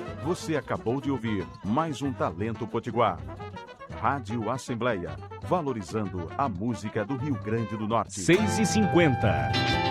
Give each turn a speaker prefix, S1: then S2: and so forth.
S1: Você acabou de ouvir mais um Talento Potiguar. Rádio Assembleia, valorizando a música do Rio Grande do Norte.
S2: 6h50.